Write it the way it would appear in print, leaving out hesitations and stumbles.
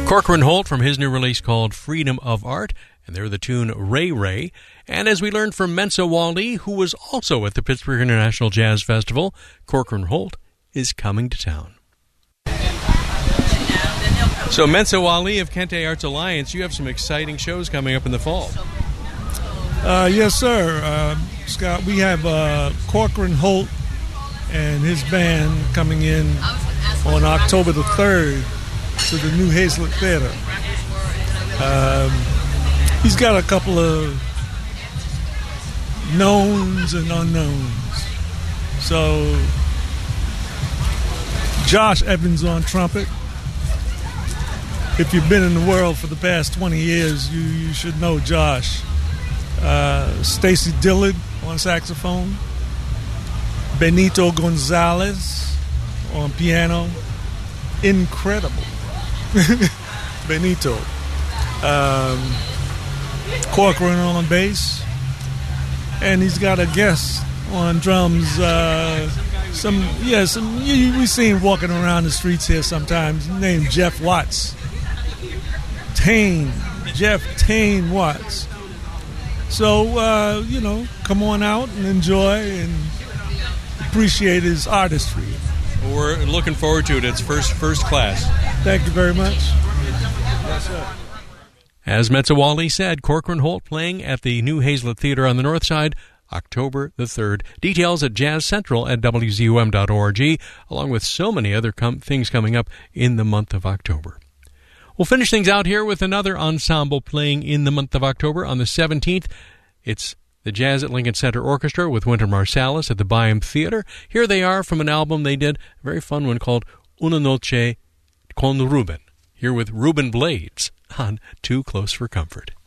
Corcoran Holt from his new release called Freedom of Art, and they're the tune Ray Ray. And as we learned from Mensa Wali, who was also at the Pittsburgh International Jazz Festival, Corcoran Holt is coming to town. So Mensa Wali of Kente Arts Alliance, you have some exciting shows coming up in the fall. Yes, sir. Scott, we have Corcoran Holt and his band coming in on October the 3rd to the New Hazlet Theater. He's got a couple of knowns and unknowns. So Josh Evans on trumpet. If you've been in the world for the past 20 years, you should know Josh. Stacy Dillard on saxophone. Benito Gonzalez on piano. Incredible. Benito. Corcoran on bass. And he's got a guest on drums. We see him walking around the streets here sometimes. Named Jeff Watts. Jeff Tane Watts. So, come on out and enjoy and appreciate his artistry. We're looking forward to it. It's first class. Thank you very much. Yes, sir. As Mensa Wali said, Corcoran Holt playing at the New Hazlet Theater on the North Side, October the 3rd. Details at jazzcentral@wzum.org, along with so many other things coming up in the month of October. We'll finish things out here with another ensemble playing in the month of October on the 17th. It's the Jazz at Lincoln Center Orchestra with Wynton Marsalis at the Byham Theater. Here they are from an album they did, a very fun one called Una Noche con Ruben. Here with Ruben Blades on Too Close for Comfort.